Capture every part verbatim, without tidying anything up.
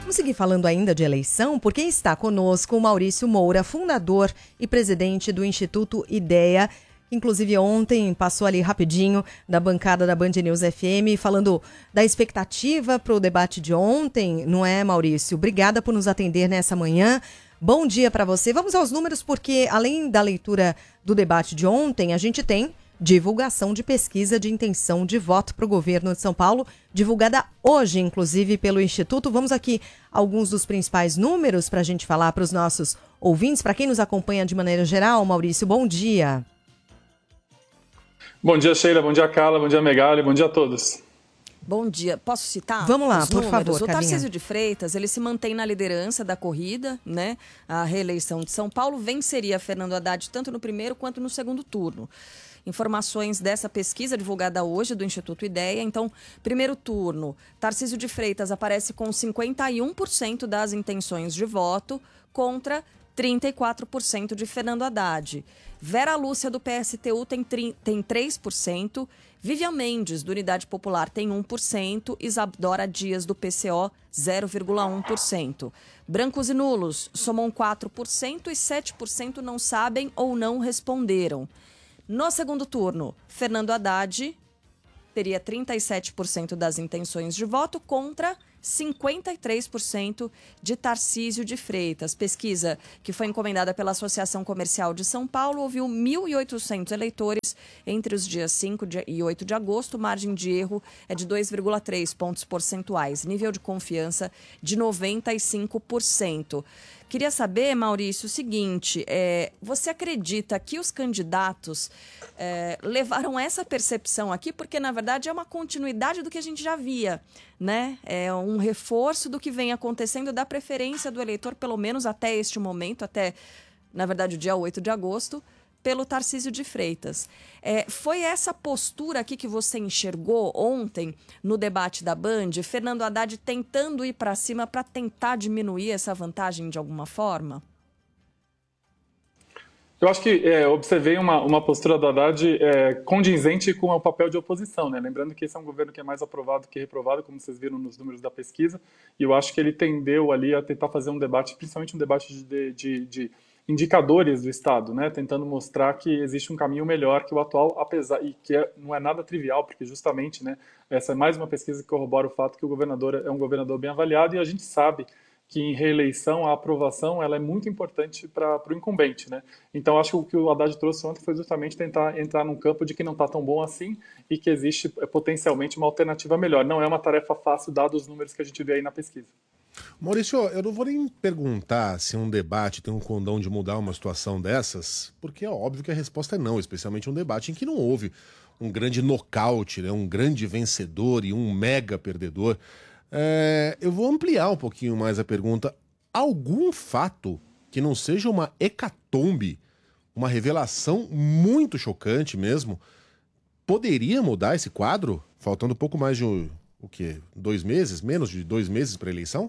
Vamos seguir falando ainda de eleição, porque está conosco o Maurício Moura, fundador e presidente do Instituto Ideia, que inclusive ontem passou ali rapidinho da bancada da Band News F M, falando da expectativa para o debate de ontem, não é, Maurício? Obrigada por nos atender nessa manhã. Bom dia para você. Vamos aos números, porque além da leitura do debate de ontem, a gente tem divulgação de pesquisa de intenção de voto para o governo de São Paulo, divulgada hoje, inclusive, pelo Instituto. Vamos aqui alguns dos principais números para a gente falar para os nossos ouvintes. Para quem nos acompanha de maneira geral, Maurício, bom dia. Bom dia, Sheila. Bom dia, Carla. Bom dia, Megali. Bom dia a todos. Bom dia. Posso citar? Vamos lá, os por números? favor, O Carlinha. Tarcísio de Freitas, ele se mantém na liderança da corrida, né? A reeleição de São Paulo venceria Fernando Haddad tanto no primeiro quanto no segundo turno. Informações dessa pesquisa divulgada hoje do Instituto Ideia. Então, primeiro turno, Tarcísio de Freitas aparece com cinquenta e um por cento das intenções de voto contra trinta e quatro por cento de Fernando Haddad. Vera Lúcia, do P S T U, tem, tem três por cento. Vivian Mendes, do Unidade Popular, tem um por cento. Isadora Dias, do P C O, zero vírgula um por cento. Brancos e nulos somam quatro por cento e sete por cento não sabem ou não responderam. No segundo turno, Fernando Haddad teria trinta e sete por cento das intenções de voto contra cinquenta e três por cento de Tarcísio de Freitas. Pesquisa que foi encomendada pela Associação Comercial de São Paulo ouviu mil e oitocentos eleitores entre os dias cinco e oito de agosto. Margem de erro é de dois vírgula três pontos percentuais. Nível de confiança de noventa e cinco por cento. Queria saber, Maurício, o seguinte, é, você acredita que os candidatos é, levaram essa percepção aqui? Porque, na verdade, é uma continuidade do que a gente já via, né? É um reforço do que vem acontecendo, da preferência do eleitor, pelo menos até este momento, até, na verdade, o dia oito de agosto, pelo Tarcísio de Freitas. É, foi essa postura aqui que você enxergou ontem no debate da Band, Fernando Haddad tentando ir para cima para tentar diminuir essa vantagem de alguma forma? Eu acho que é, observei uma, uma postura do Haddad é, condizente com o papel de oposição, né? Lembrando que esse é um governo que é mais aprovado que reprovado, como vocês viram nos números da pesquisa, e eu acho que ele tendeu ali a tentar fazer um debate, principalmente um debate de, de, de indicadores do Estado, né, tentando mostrar que existe um caminho melhor que o atual, apesar e que é, não é nada trivial, porque justamente, né, essa é mais uma pesquisa que corrobora o fato que o governador é um governador bem avaliado, e a gente sabe que em reeleição a aprovação ela é muito importante para o incumbente, né? Então acho que o que o Haddad trouxe ontem foi justamente tentar entrar num campo de que não está tão bom assim e que existe potencialmente uma alternativa melhor. Não é uma tarefa fácil, dados os números que a gente vê aí na pesquisa. Maurício, eu não vou nem perguntar se um debate tem um condão de mudar uma situação dessas, porque é óbvio que a resposta é não, especialmente um debate em que não houve um grande nocaute, né, um grande vencedor e um mega perdedor. É, eu vou ampliar um pouquinho mais a pergunta. Algum fato que não seja uma hecatombe, uma revelação muito chocante mesmo, poderia mudar esse quadro? Faltando pouco mais de o quê? Dois meses? Menos de dois meses para a eleição?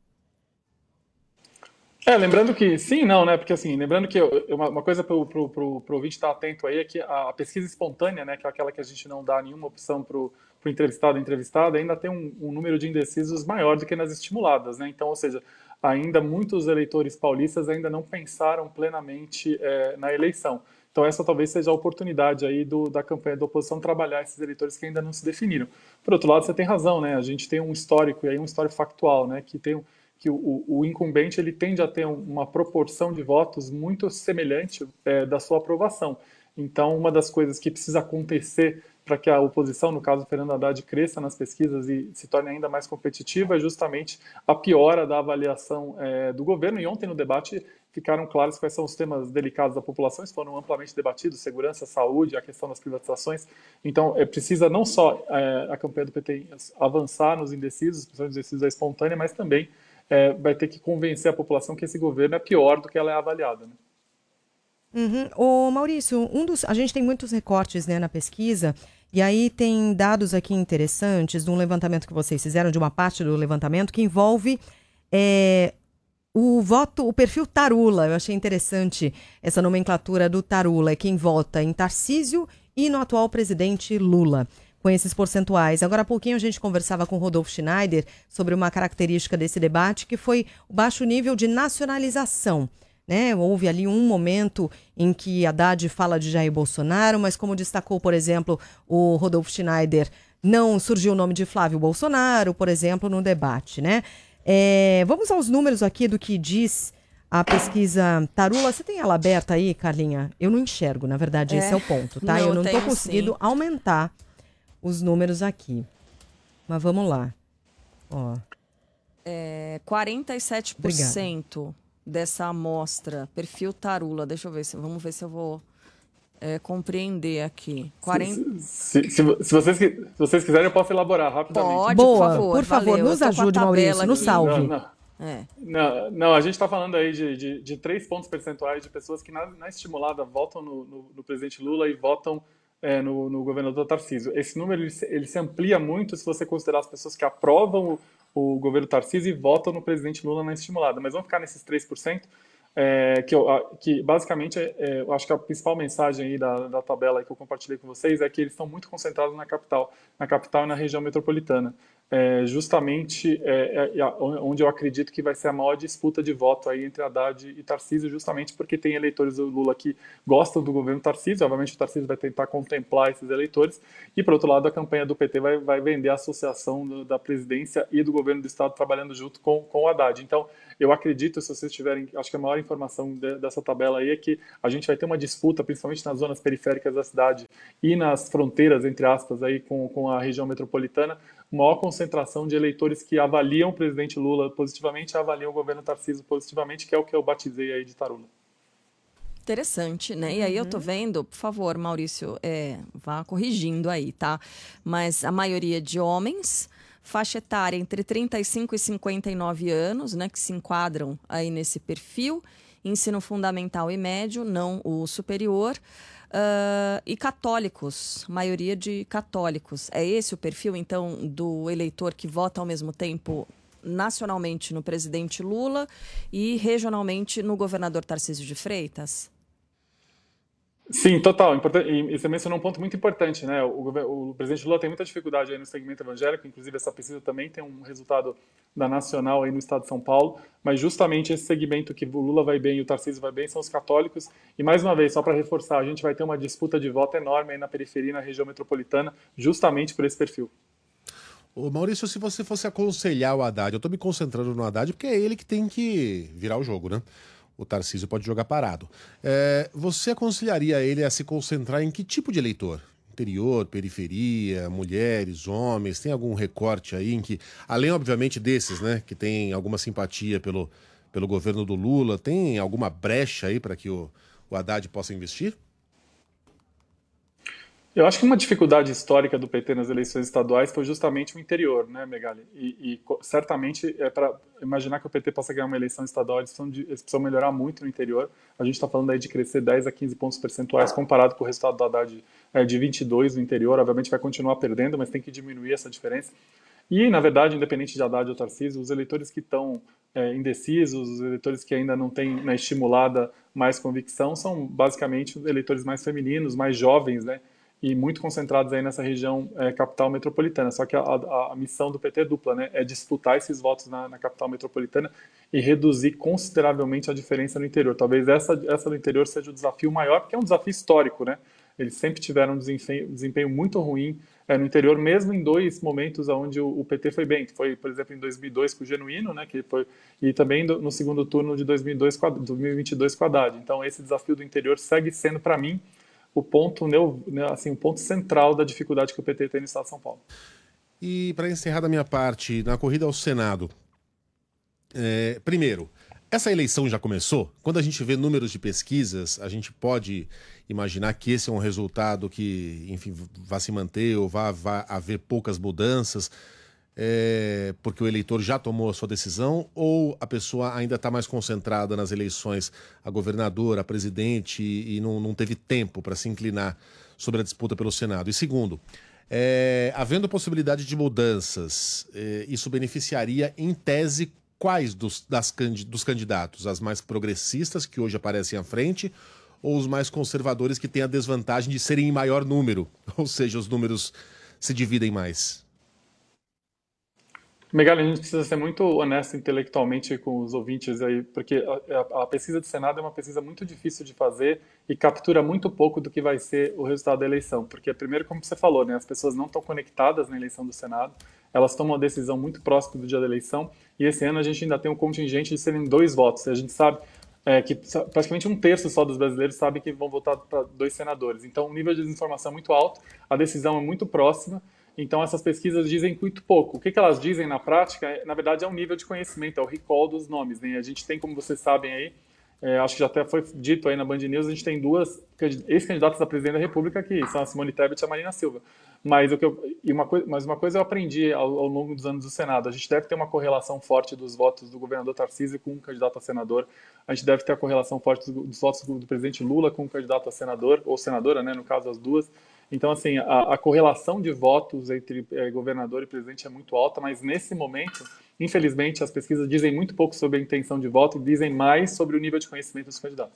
É, lembrando que sim e não, né? Porque assim, lembrando que uma, uma coisa para o ouvinte estar atento aí é que a, a pesquisa espontânea, né, que é aquela que a gente não dá nenhuma opção para o entrevistado ou entrevistada, ainda tem um, um número de indecisos maior do que nas estimuladas, né? Então, ou seja, ainda muitos eleitores paulistas ainda não pensaram plenamente é, na eleição. Então essa talvez seja a oportunidade aí do, da campanha da oposição trabalhar esses eleitores que ainda não se definiram. Por outro lado, você tem razão, né? A gente tem um histórico, e aí um histórico factual, né? Que tem um que o, o incumbente ele tende a ter uma proporção de votos muito semelhante é, da sua aprovação. Então, uma das coisas que precisa acontecer para que a oposição, no caso Fernando Haddad, cresça nas pesquisas e se torne ainda mais competitiva é justamente a piora da avaliação é, do governo. E ontem no debate ficaram claros quais são os temas delicados da população, foram amplamente debatidos: segurança, saúde, a questão das privatizações. Então, é, precisa não só é, a campanha do P T avançar nos indecisos, principalmente os indecisos da espontânea, mas também É, vai ter que convencer a população que esse governo é pior do que ela é avaliada, né? Uhum. Ô, Maurício, um dos, a gente tem muitos recortes, né, na pesquisa, e aí tem dados aqui interessantes de um levantamento que vocês fizeram, de uma parte do levantamento, que envolve é, o voto, o perfil Tarula. Eu achei interessante essa nomenclatura do Tarula, é quem vota em Tarcísio e no atual presidente Lula. com esses percentuais. Agora há pouquinho a gente conversava com o Rodolfo Schneider sobre uma característica desse debate, que foi o baixo nível de nacionalização. Né? Houve ali um momento em que Haddad fala de Jair Bolsonaro, mas como destacou, por exemplo, o Rodolfo Schneider, não surgiu o nome de Flávio Bolsonaro, por exemplo, no debate. Né? É, vamos aos números aqui do que diz a pesquisa Tarula. Você tem ela aberta aí, Carlinha? Eu não enxergo, na verdade, é, esse é o ponto, tá? Não, eu não estou conseguindo sim. aumentar os números aqui. Mas vamos lá. Ó. É, quarenta e sete por cento Obrigada. Dessa amostra, perfil Tarula, deixa eu ver, se, vamos ver se eu vou é, compreender aqui. quarenta... Se, se, se, se, vocês, se vocês quiserem, eu posso elaborar rapidamente. Pode, Boa, por favor, por favor nos ajude, Maurício, nos salve. Não, não. É. Não, não, a gente está falando aí de, de, de três pontos percentuais de pessoas que na, na estimulada votam no, no, no presidente Lula e votam é, no, no governador Tarcísio. Esse número ele, ele se amplia muito se você considerar as pessoas que aprovam o, o governo Tarcísio e votam no presidente Lula na estimulada. Mas vamos ficar nesses três por cento, é, que, eu, que basicamente é, eu acho que a principal mensagem aí da, da tabela que eu compartilhei com vocês é que eles estão muito concentrados na capital, na capital e na região metropolitana. É justamente é, é, onde eu acredito que vai ser a maior disputa de voto aí entre Haddad e Tarcísio, justamente porque tem eleitores do Lula que gostam do governo Tarcísio. Obviamente o Tarcísio vai tentar contemplar esses eleitores, e por outro lado a campanha do P T vai, vai vender a associação do, da presidência e do governo do estado trabalhando junto com, com o Haddad. Então eu acredito, se vocês tiverem, acho que a maior informação de, dessa tabela aí é que a gente vai ter uma disputa, principalmente nas zonas periféricas da cidade e nas fronteiras, entre aspas, aí com, com a região metropolitana, maior concentração de eleitores que avaliam o presidente Lula positivamente e avaliam o governo Tarcísio positivamente, que é o que eu batizei aí de Tarula. Interessante, né? E aí eu tô vendo, por favor, Maurício, é, vá corrigindo aí, tá? Mas a maioria de homens, faixa etária entre trinta e cinco e cinquenta e nove anos, né? Que se enquadram aí nesse perfil, ensino fundamental e médio, não o superior. Uh, e católicos, maioria de católicos. É esse o perfil, então, do eleitor que vota ao mesmo tempo nacionalmente no presidente Lula e regionalmente no governador Tarcísio de Freitas? Sim, total. E você mencionou um ponto muito importante, né? O, o presidente Lula tem muita dificuldade aí no segmento evangélico, inclusive essa pesquisa também tem um resultado da Nacional aí no estado de São Paulo, mas justamente esse segmento que o Lula vai bem e o Tarcísio vai bem são os católicos. E mais uma vez, só para reforçar, a gente vai ter uma disputa de voto enorme aí na periferia e na região metropolitana, justamente por esse perfil. Ô Maurício, se você fosse aconselhar o Haddad, eu estou me concentrando no Haddad porque é ele que tem que virar o jogo, né? O Tarcísio pode jogar parado. É, você aconselharia ele a se concentrar em que tipo de eleitor? Interior, periferia, mulheres, homens? Tem algum recorte aí em que, além, obviamente, desses, né, que tem alguma simpatia pelo, pelo governo do Lula, tem alguma brecha aí para que o, o Haddad possa investir? Eu acho que uma dificuldade histórica do P T nas eleições estaduais foi justamente o interior, né, Megali? E, e certamente é para imaginar que o P T possa ganhar uma eleição estadual, eles precisam, de, eles precisam melhorar muito no interior. A gente está falando aí de crescer dez a quinze pontos percentuais comparado com o resultado do Haddad é, de vinte e dois no interior. Obviamente vai continuar perdendo, mas tem que diminuir essa diferença. E, na verdade, independente de Haddad ou Tarcísio, os eleitores que estão é, indecisos, os eleitores que ainda não têm na estimulada mais convicção, são basicamente os eleitores mais femininos, mais jovens, né? E muito concentrados aí nessa região é, capital metropolitana. Só que a, a, a missão do P T é dupla, né? É disputar esses votos na, na capital metropolitana e reduzir consideravelmente a diferença no interior. Talvez essa, essa do interior seja o desafio maior, porque é um desafio histórico, né? Eles sempre tiveram um desempenho, desempenho muito ruim é, no interior, mesmo em dois momentos onde o, o P T foi bem, que foi, por exemplo, em dois mil e dois com o Genuíno, né? Que foi, e também do, no segundo turno de dois mil e dois, dois mil e vinte e dois com a Haddad. Então, esse desafio do interior segue sendo, para mim, o ponto, assim, o ponto central da dificuldade que o P T tem no estado de São Paulo. E para encerrar da minha parte, na corrida ao Senado, é, primeiro, essa eleição já começou? Quando a gente vê números de pesquisas, a gente pode imaginar que esse é um resultado que, enfim, vai se manter ou vai, vai haver poucas mudanças, é, porque o eleitor já tomou a sua decisão, ou a pessoa ainda está mais concentrada nas eleições a governador, a presidente, e, e não, não teve tempo para se inclinar sobre a disputa pelo Senado? E segundo, é, havendo possibilidade de mudanças, é, isso beneficiaria, em tese, quais dos, das, dos candidatos? As mais progressistas, que hoje aparecem à frente, ou os mais conservadores, que têm a desvantagem de serem em maior número? Ou seja, os números se dividem mais? Megali, a gente precisa ser muito honesto intelectualmente com os ouvintes aí, porque a, a, a pesquisa do Senado é uma pesquisa muito difícil de fazer e captura muito pouco do que vai ser o resultado da eleição. Porque, primeiro, como você falou, né, as pessoas não estão conectadas na eleição do Senado, elas tomam uma decisão muito próxima do dia da eleição, e esse ano a gente ainda tem um contingente de serem dois votos. A gente sabe é, que praticamente um terço só dos brasileiros sabe que vão votar para dois senadores. Então, o nível de desinformação é muito alto, a decisão é muito próxima. Então, essas pesquisas dizem muito pouco. O que, que elas dizem na prática, na verdade, é um nível de conhecimento, é o recall dos nomes. Né? A gente tem, como vocês sabem aí, é, acho que já até foi dito aí na Band News, a gente tem duas ex-candidatas a presidente da República, que são a Simone Tebet e a Marina Silva. Mas, o que eu, e uma, coisa, mas uma coisa eu aprendi ao, ao longo dos anos do Senado, a gente deve ter uma correlação forte dos votos do governador Tarcísio com um candidato a senador, a gente deve ter a correlação forte dos, dos votos do, do presidente Lula com um candidato a senador, ou senadora, né, no caso as duas. Então, assim, a, a correlação de votos entre é, governador e presidente é muito alta, mas nesse momento, infelizmente, as pesquisas dizem muito pouco sobre a intenção de voto e dizem mais sobre o nível de conhecimento dos candidatos.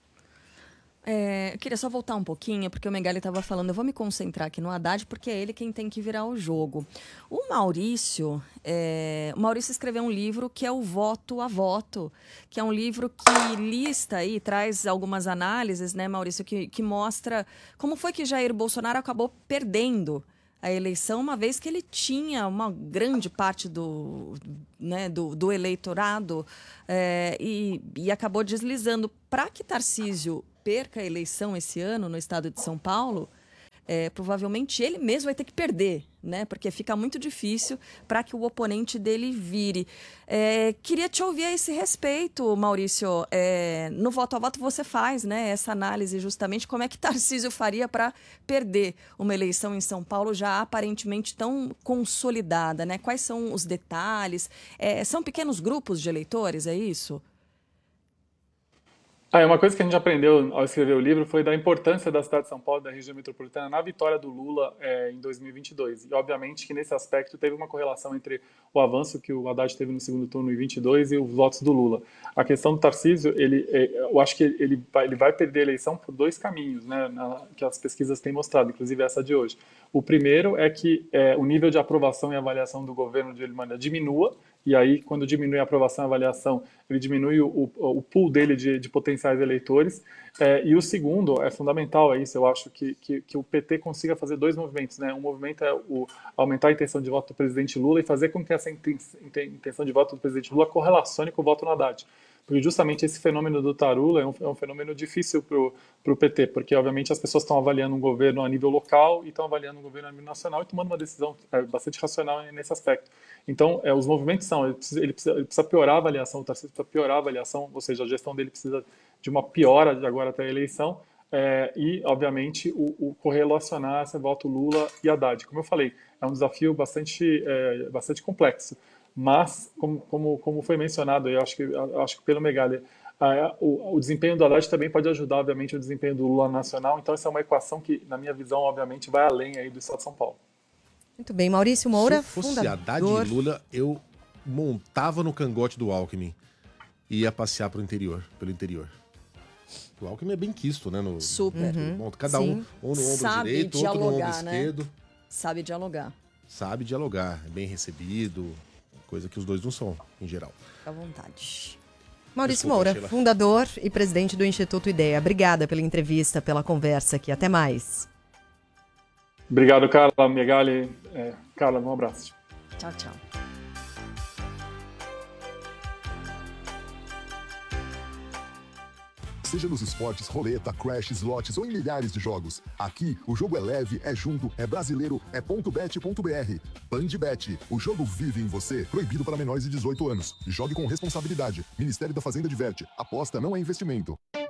É, eu queria só voltar um pouquinho, porque o Megali estava falando, eu vou me concentrar aqui no Haddad, porque é ele quem tem que virar o jogo. O Maurício, é, o Maurício escreveu um livro que é o Voto a Voto, que é um livro que lista aí, traz algumas análises, né, Maurício, que, que mostra como foi que Jair Bolsonaro acabou perdendo a eleição, uma vez que ele tinha uma grande parte do, né, do, do eleitorado é, e, e acabou deslizando. Para que Tarcísio perca a eleição esse ano no estado de São Paulo, é, provavelmente ele mesmo vai ter que perder, né? Porque fica muito difícil para que o oponente dele vire. É, queria te ouvir a esse respeito, Maurício. É, no voto a voto você faz, né, essa análise justamente como é que Tarcísio faria para perder uma eleição em São Paulo já aparentemente tão consolidada, né? Quais são os detalhes? É, são pequenos grupos de eleitores, é isso? Ah, uma coisa que a gente aprendeu ao escrever o livro foi da importância da cidade de São Paulo e da região metropolitana na vitória do Lula é, em dois mil e vinte e dois. E, obviamente, que nesse aspecto teve uma correlação entre o avanço que o Haddad teve no segundo turno em vinte e dois e os votos do Lula. A questão do Tarcísio, ele, eu acho que ele vai, ele vai perder a eleição por dois caminhos, né, na, que as pesquisas têm mostrado, inclusive essa de hoje. O primeiro é que é, o nível de aprovação e avaliação do governo de Elmânia diminua, e aí, quando diminui a aprovação e a avaliação, ele diminui o, o, o pool dele de, de potenciais eleitores. É, e o segundo, é fundamental, é isso, eu acho que, que, que o P T consiga fazer dois movimentos. Né? Um movimento é o, aumentar a intenção de voto do presidente Lula e fazer com que essa intenção de voto do presidente Lula correlacione com o voto no Haddad. Porque justamente esse fenômeno do Tarula é um, é um fenômeno difícil para o P T, porque obviamente as pessoas estão avaliando um governo a nível local e estão avaliando um governo a nível nacional e tomando uma decisão é, bastante racional nesse aspecto. Então, é, os movimentos são, ele precisa, ele, precisa, ele precisa piorar a avaliação, o Tarcísio precisa piorar a avaliação, ou seja, a gestão dele precisa de uma piora de agora até a eleição, é, e, obviamente, o, o correlacionar esse voto Lula e Haddad. Como eu falei, é um desafio bastante, é, bastante complexo. Mas, como, como, como foi mencionado, eu acho que, eu acho que pelo Megali, a, o, o desempenho do Haddad também pode ajudar, obviamente, o desempenho do Lula nacional. Então, essa é uma equação que, na minha visão, obviamente, vai além aí do Estado de São Paulo. Muito bem, Maurício Moura, Se fosse fundador... Haddad e Lula, eu montava no cangote do Alckmin e ia passear pro interior, pelo interior. O Alckmin é bem quisto, né? No, Super. No, cada Sim. um, um no ombro Sabe direito, outro no ombro dialogar, né? esquerdo. Sabe dialogar. Sabe dialogar, é bem recebido, coisa que os dois não são, em geral. Fica à vontade. Maurício Desculpa, Moura, Sheila. fundador e presidente do Instituto Ideia. Obrigada pela entrevista, pela conversa aqui. Até mais. Obrigado, Carla, Megali. É, Carla, um abraço. Tchau, tchau. Seja nos esportes, roleta, crash, slots ou em milhares de jogos. Aqui, o jogo é leve, é junto, é brasileiro, é ponto bet ponto b r. Bandbet, o jogo vive em você. Proibido para menores de dezoito anos. Jogue com responsabilidade. Ministério da Fazenda diverte. Aposta não é investimento.